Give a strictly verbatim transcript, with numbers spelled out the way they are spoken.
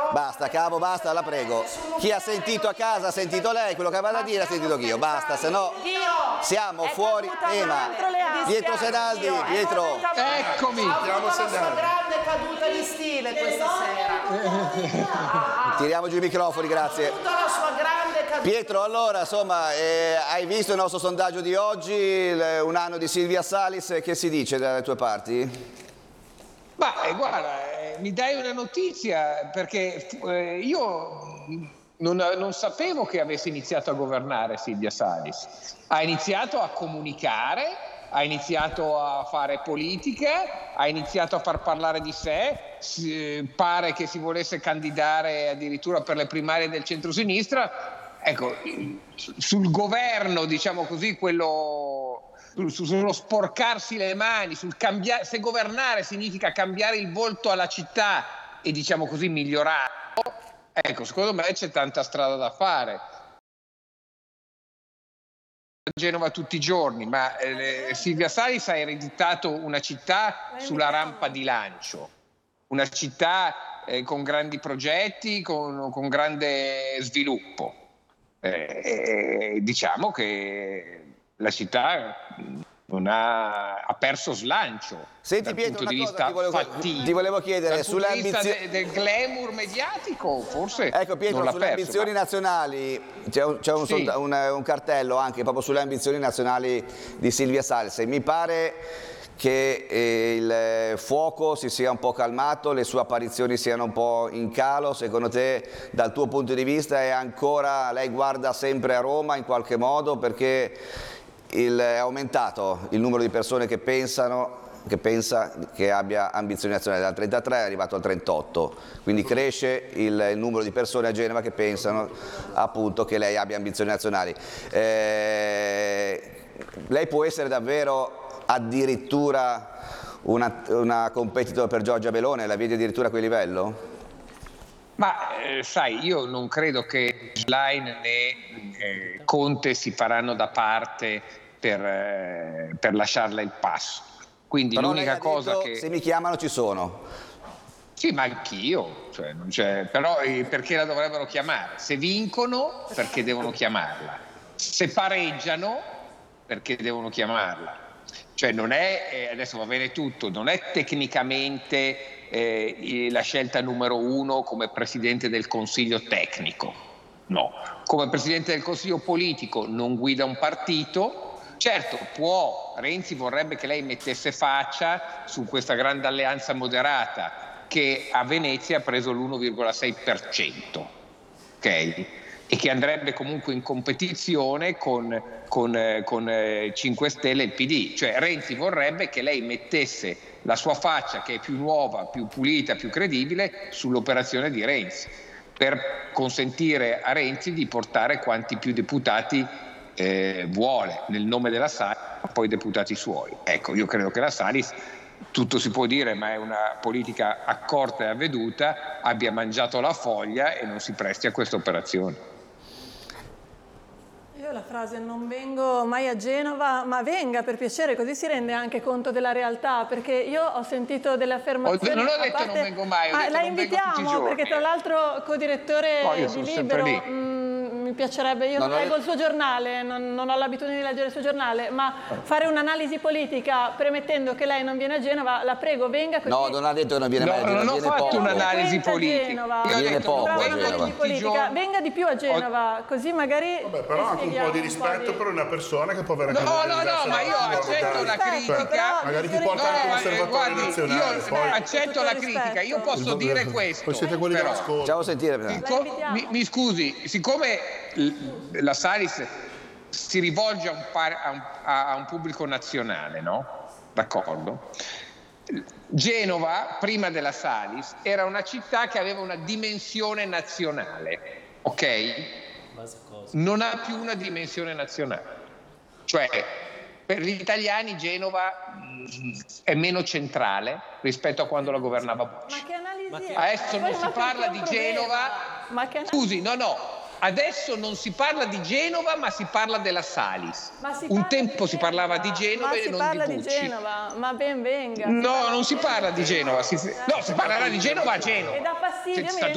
Basta, Cavo, basta, la prego. Chi ha sentito a casa ha sentito lei, quello che aveva da dire ha sentito anch'io, basta, se no siamo fuori tema. Pietro Senaldi, Pietro. Eccomi. Ha avuto la sua grande caduta di stile questa sera. Tiriamo giù i microfoni, grazie. Pietro, allora, insomma, eh, hai visto il nostro sondaggio di oggi, il, un anno di Silvia Salis, che si dice dalle tue parti? Ma eh, guarda, eh, mi dai una notizia, perché eh, io non, non sapevo che avesse iniziato a governare Silvia Salis. Ha iniziato a comunicare, ha iniziato a fare politica, ha iniziato a far parlare di sé, si, pare che si volesse candidare addirittura per le primarie del centrosinistra. Ecco, sul governo, diciamo così, quello sullo sporcarsi le mani, sul cambiare, se governare significa cambiare il volto alla città e, diciamo così, migliorarlo, ecco, secondo me c'è tanta strada da fare. A Genova tutti i giorni, ma eh, Silvia Salis ha ereditato una città sulla rampa di lancio, una città eh, con grandi progetti, con, con grande sviluppo. Eh, eh, diciamo che la città non ha, ha perso slancio. Senti, dal Pietro, punto di una cosa vista ti volevo, fattivo. ti volevo chiedere dal sulle punto di vista ambizioni de, del glamour mediatico, forse. Ecco, Pietro, non l'ha sulle perso, ambizioni ma... nazionali c'è, un, c'è un, Sì. un, un cartello anche proprio sulle ambizioni nazionali di Silvia Salis. Mi pare che eh, il fuoco si sia un po' calmato, le sue apparizioni siano un po' in calo. Secondo te, dal tuo punto di vista, è ancora, lei guarda sempre a Roma in qualche modo, perché il, è aumentato il numero di persone che pensano che pensa che abbia ambizioni nazionali, dal trentatré è arrivato al trentotto, quindi cresce il, il numero di persone a Genova che pensano appunto che lei abbia ambizioni nazionali. Eh, lei può essere davvero addirittura una, una competitor per Giorgia Meloni, la vedi addirittura a quel livello? Ma eh, sai, io non credo che Schlein né eh, Conte si faranno da parte per, eh, per lasciarle il passo. Quindi però l'unica lei ha cosa detto, che... se mi chiamano ci sono. Sì, ma anch'io, cioè, non c'è... però eh, perché la dovrebbero chiamare? Se vincono, perché devono chiamarla? Se pareggiano, perché devono chiamarla? Cioè non è, eh, adesso va bene tutto, non è tecnicamente eh, la scelta numero uno come Presidente del Consiglio tecnico, no. Come Presidente del Consiglio politico non guida un partito. Certo, può, Renzi vorrebbe che lei mettesse faccia su questa grande alleanza moderata che a Venezia ha preso l'uno virgola sei per cento, ok? E che andrebbe comunque in competizione con, con, con cinque Stelle e il P D. Cioè Renzi vorrebbe che lei mettesse la sua faccia, che è più nuova, più pulita, più credibile, sull'operazione di Renzi, per consentire a Renzi di portare quanti più deputati Eh, vuole nel nome della Salis, poi deputati suoi. Ecco, io credo che la Salis, tutto si può dire, ma è una politica accorta e avveduta, abbia mangiato la foglia e non si presti a questa operazione. Io la frase "non vengo mai a Genova", ma venga per piacere, così si rende anche conto della realtà, perché io ho sentito delle affermazioni. Non ho detto parte... non vengo mai, ho ah, detto la non vengo tutti i invitiamo giorni. perché tra l'altro co-direttore no, di Libero. Mh, mi piacerebbe, io no, non leggo il suo giornale, non, non ho l'abitudine di leggere il suo giornale, ma fare un'analisi politica premettendo che lei non viene a Genova, la prego venga così. No, non ha detto che non viene no, mai a Genova, non ho viene fatto poco. un'analisi politica. Genova. Io ho Viene detto, poco non a vengo Genova. tutti i Politica. giorni. Venga di più a Genova, così magari. Vabbè, però anche un po' di rispetto per una persona che può avere No, anche no, no, diverse ma io accetto la cioè, critica. magari ti porta No, anche ma, l'osservatore guardi, nazionale. io Poi... accetto la critica, io posso dire questo. Poi siete quelli però, dell'ascolto. Facciamo sentire. Siccome- mi, mi scusi, siccome l- la Salis si rivolge a un, par- a un, a un pubblico nazionale, no? D'accordo? Genova, prima della Salis, era una città che aveva una dimensione nazionale, ok? Non ha più una dimensione nazionale. Cioè, per gli italiani Genova mh, è meno centrale rispetto a quando la governava Bucci. Ma che analisi è? Adesso non Ma si perché parla è un di problema? Genova. Ma che Scusi, no, no. Adesso non si parla di Genova, ma si parla della Salis. Ma si Un parla tempo di si parlava di Genova ma e si non parla di di Bucci. Genova, ma ben venga. No, non si parla di Genova. Si, no, si parlerà di Genova a Genova. E dà fastidio, Senza